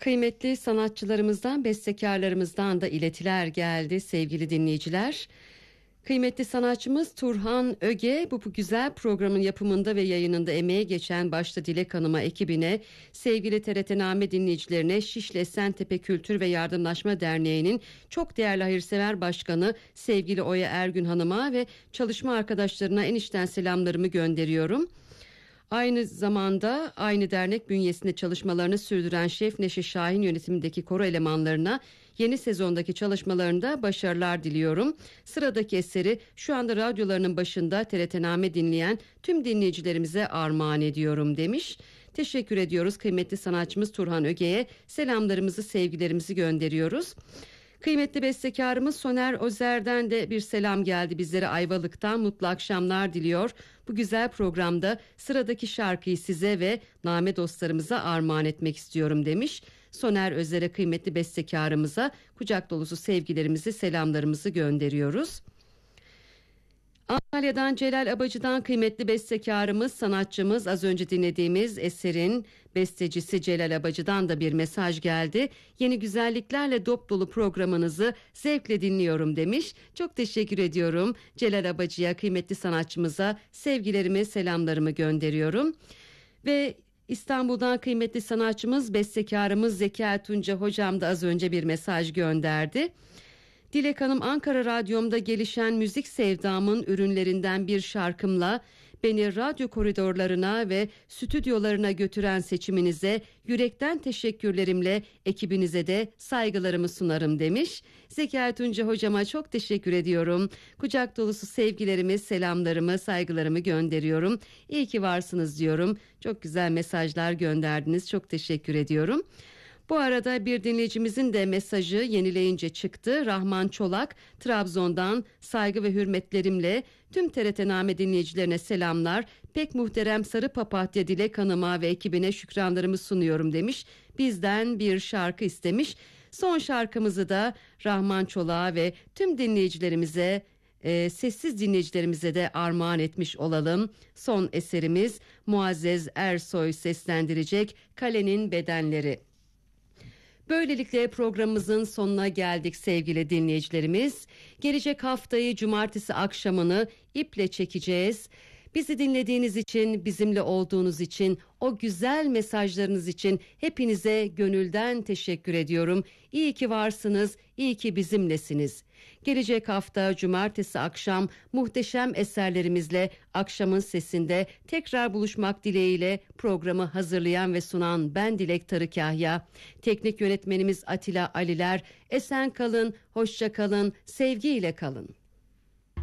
Kıymetli sanatçılarımızdan, bestekarlarımızdan da iletiler geldi sevgili dinleyiciler. Kıymetli sanatçımız Turhan Öge bu güzel programın yapımında ve yayınında emeği geçen başta Dilek Hanım'a, ekibine, sevgili TRT-Name dinleyicilerine, Şişli Esentepe Kültür ve Yardımlaşma Derneği'nin çok değerli hayırsever başkanı sevgili Oya Ergün Hanım'a ve çalışma arkadaşlarına en içten selamlarımı gönderiyorum. Aynı zamanda aynı dernek bünyesinde çalışmalarını sürdüren Şef Neşe Şahin yönetimindeki koro elemanlarına yeni sezondaki çalışmalarında başarılar diliyorum. Sıradaki eseri şu anda radyolarının başında TRT-Name dinleyen tüm dinleyicilerimize armağan ediyorum demiş. Teşekkür ediyoruz kıymetli sanatçımız Turhan Öge'ye, selamlarımızı, sevgilerimizi gönderiyoruz. Kıymetli bestekarımız Soner Özer'den de bir selam geldi bizlere, Ayvalık'tan mutlu akşamlar diliyor. Bu güzel programda sıradaki şarkıyı size ve Name dostlarımıza armağan etmek istiyorum demiş. Soner Özer'e, kıymetli bestekarımıza kucak dolusu sevgilerimizi, selamlarımızı gönderiyoruz. Antalya'dan Celal Abacı'dan kıymetli bestekarımız, sanatçımız, az önce dinlediğimiz eserin bestecisi Celal Abacı'dan da bir mesaj geldi. Yeni güzelliklerle dop dolu programınızı zevkle dinliyorum demiş. Çok teşekkür ediyorum Celal Abacı'ya, kıymetli sanatçımıza sevgilerimi, selamlarımı gönderiyorum. Ve İstanbul'dan kıymetli sanatçımız, bestekarımız Zeki Tunca hocam da az önce bir mesaj gönderdi. Dilek Hanım, Ankara Radyom'da gelişen müzik sevdamın ürünlerinden bir şarkımla beni radyo koridorlarına ve stüdyolarına götüren seçiminize yürekten teşekkürlerimle ekibinize de saygılarımı sunarım demiş. Zeki Tunca hocama çok teşekkür ediyorum. Kucak dolusu sevgilerimi, selamlarımı, saygılarımı gönderiyorum. İyi ki varsınız diyorum. Çok güzel mesajlar gönderdiniz. Çok teşekkür ediyorum. Bu arada bir dinleyicimizin de mesajı yenileyince çıktı. Rahman Çolak Trabzon'dan saygı ve hürmetlerimle tüm TRT-Name dinleyicilerine selamlar. Pek muhterem Sarı Papatya Dilek Hanım'a ve ekibine şükranlarımı sunuyorum demiş. Bizden bir şarkı istemiş. Son şarkımızı da Rahman Çolak'a ve tüm dinleyicilerimize, sessiz dinleyicilerimize de armağan etmiş olalım. Son eserimiz Muazzez Ersoy seslendirecek Kalenin Bedenleri. Böylelikle programımızın sonuna geldik sevgili dinleyicilerimiz. Gelecek haftayı cumartesi akşamını iple çekeceğiz. Bizi dinlediğiniz için, bizimle olduğunuz için, o güzel mesajlarınız için hepinize gönülden teşekkür ediyorum. İyi ki varsınız, iyi ki bizimlesiniz. Gelecek hafta cumartesi akşam muhteşem eserlerimizle akşamın sesinde tekrar buluşmak dileğiyle programı hazırlayan ve sunan ben Dilek Tarıkahya. Teknik yönetmenimiz Atilla Aliler. Esen kalın, hoşça kalın, sevgiyle kalın.